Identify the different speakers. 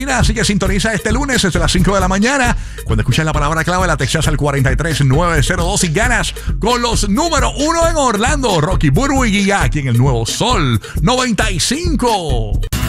Speaker 1: Así que sintoniza este lunes desde las 5 de la mañana. Cuando escuches la palabra clave, la textas al 43902 y ganas con los número 1 en Orlando, Rocky Burbu y Giga, aquí en el Nuevo Sol 95.